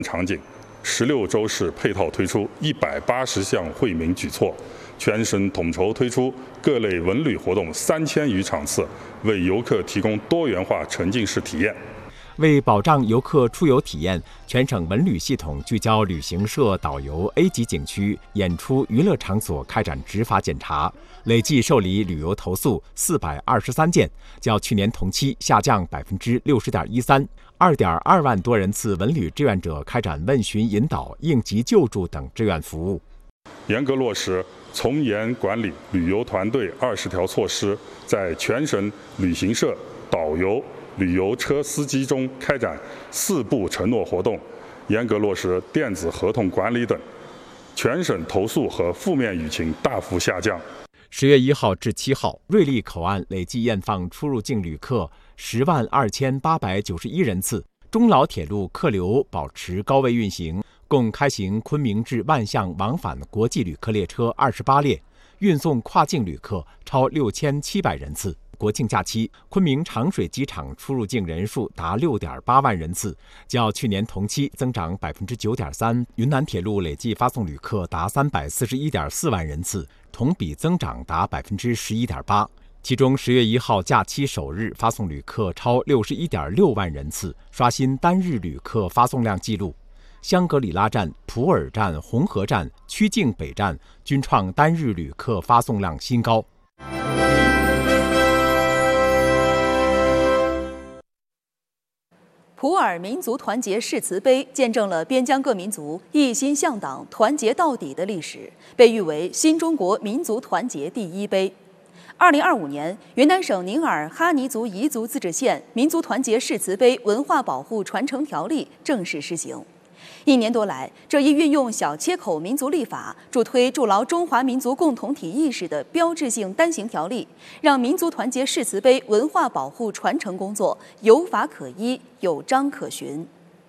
场景，16周市配套推出180项惠民举措，全省统筹推出各类文旅活动3000余场次，为游客提供多元化沉浸式体验。 为保障游客出游体验，全省文旅系统聚焦旅行社、导游、A 级景区、演出娱乐场所开展执法检查，累计受理旅游投诉423件，较去年同期下降60.13%。2.2万多人次文旅志愿者开展问询引导、应急救助等志愿服务。 严格落实从严管理旅游团队20条措施，在全省旅行社、导游、旅游车司机中开展4不承诺活动，严格落实电子合同管理等，全省投诉和负面舆情大幅下降。 10月1号至7号，瑞丽口岸累计验放出入境旅客102891人次，中老铁路客流保持高位运行，共开行昆明至万象往返国际旅客列车28列，运送跨境旅客超6700人次。国庆假期，昆明长水机场出入境人数达6.8万人次，较去年同期增长9.3%。云南铁路累计发送旅客达341.4万人次，同比增长达11.8%。其中10月1号假期首日发送旅客超61.6万人次，刷新单日旅客发送量纪录。香格里拉站、普洱站、红河站、曲靖北站均创单日旅客发送量新高。 普洱民族团结誓词碑见证了边疆各民族一心向党、团结到底的历史，被誉为新中国民族团结第一碑。2025年，云南省宁尔哈尼族彝族自治县民族团结誓词碑文化保护传承条例正式施行。1年多来，这一运用小切口民族立法，助推筑牢中华民族共同体意识的标志性单行条例，让民族团结誓词碑文化保护传承工作有法可依、有章可循。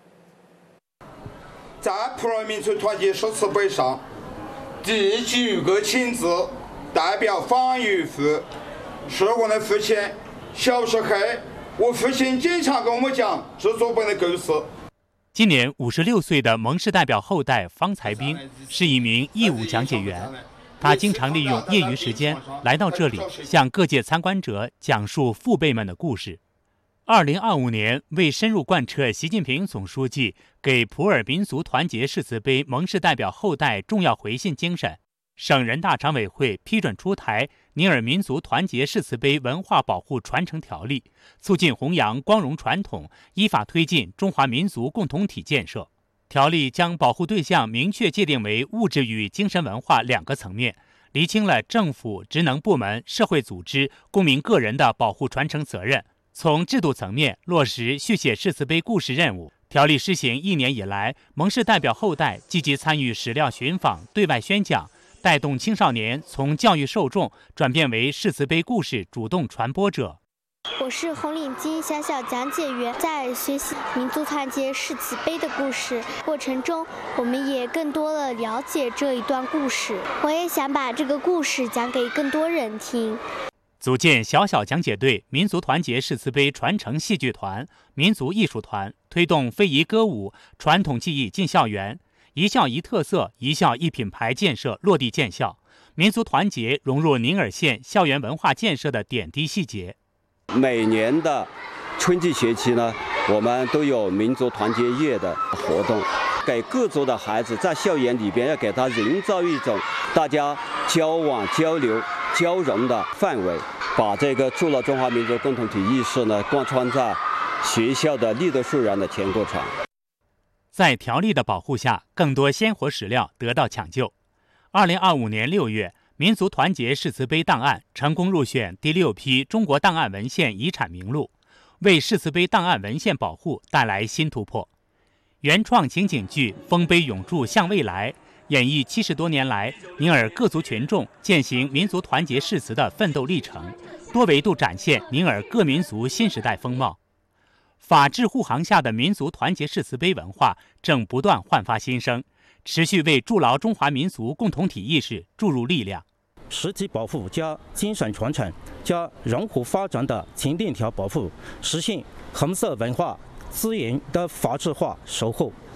在普洱民族团结誓词碑上，第9个亲字代表方玉父，是我的父亲。小时候，我父亲经常跟我们讲制作本的故事。 今年56岁的蒙氏代表后代方才兵是一名义务讲解员，他经常利用业余时间来到这里，向各界参观者讲述父辈们的故事。2025年，为深入贯彻习近平总书记给普洱民族团结誓词碑蒙氏代表后代重要回信精神，省人大常委会批准出台《宁尔民族团结誓词碑文化保护传承条例》，促进弘扬光荣传统，依法推进中华民族共同体建设。条例将保护对象明确界定为物质与精神文化2个层面，厘清了政府、职能部门、社会组织、公民个人的保护传承责任。从制度层面落实续写誓词碑故事任务。条例施行1年以来，蒙氏代表后代积极参与史料寻访、对外宣讲，带动青少年从教育受众转变为誓词碑故事主动传播者。 我是红领巾小小讲解员，在学习民族团结誓词碑的故事过程中，我们也更多的了解这一段故事。我也想把这个故事讲给更多人听。 组建小小讲解队、民族团结誓词碑传承戏剧团、民族艺术团，推动非遗歌舞、传统技艺进校园，一校一特色、一校一品牌建设落地见效，民族团结融入宁尔县校园文化建设的点滴细节。 每年的春季学期呢，我们都有民族团结夜的活动，给各族的孩子在校园里边要给他营造一种大家交往、交流、交融的氛围，把这个筑牢中华民族共同体意识呢，贯穿在学校的立德树人的全过程。 在条例的保护下，更多鲜活史料得到抢救。2025年6月，民族团结誓词碑档案成功入选第6批中国档案文献遗产名录，为誓词碑档案文献保护带来新突破。原创情景剧《丰碑永驻向未来》演绎70多年来宁尔各族群众践行民族团结誓词的奋斗历程，多维度展现宁尔各民族新时代风貌。法治护航下的民族团结誓词碑文化正不断焕发新生，持续为筑牢中华民族共同体意识注入力量。 实体保护加精神传承加融合发展的全链条保护，实现红色文化资源的法治化守护。